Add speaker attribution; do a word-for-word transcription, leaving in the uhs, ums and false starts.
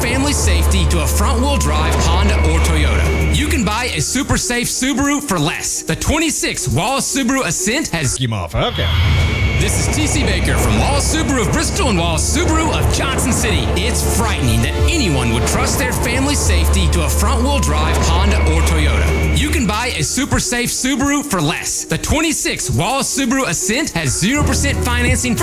Speaker 1: family's safety to a front-wheel drive Honda or Toyota. You can buy a super safe Subaru for less. The twenty-six Wallace Subaru Ascent has...
Speaker 2: Scheme off. Okay.
Speaker 1: This is T C Baker from Wallace Subaru of Bristol and Wallace Subaru of Johnson City. It's frightening that anyone would trust their family's safety to a front-wheel drive Honda or Toyota. You can buy a super safe Subaru for less. The twenty-six Wallace Subaru Ascent has zero percent financing for